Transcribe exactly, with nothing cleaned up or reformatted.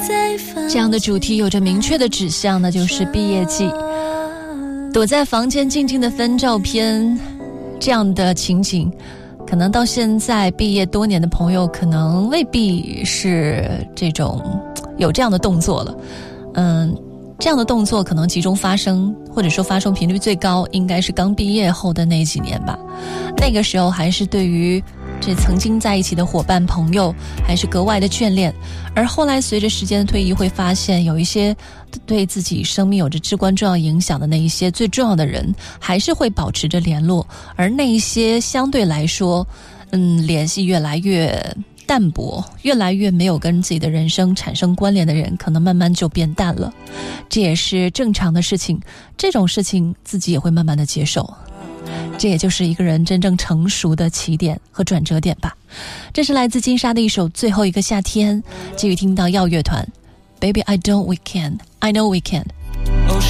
这样的主题有着明确的指向，那就是毕业季。躲在房间静静的翻照片，这样的情景可能到现在毕业多年的朋友可能未必是这种有这样的动作了。嗯，这样的动作可能集中发生，或者说发生频率最高应该是刚毕业后的那几年吧。那个时候还是对于这曾经在一起的伙伴朋友还是格外的眷恋，而后来随着时间的推移，会发现有一些对自己生命有着至关重要影响的那一些最重要的人还是会保持着联络，而那一些相对来说嗯，联系越来越淡薄，越来越没有跟自己的人生产生关联的人，可能慢慢就变淡了。这也是正常的事情，这种事情自己也会慢慢的接受，这也就是一个人真正成熟的起点和转折点吧。这是来自金莎的一首最后一个夏天，继续听到耀乐团 Baby I don't we can I know we can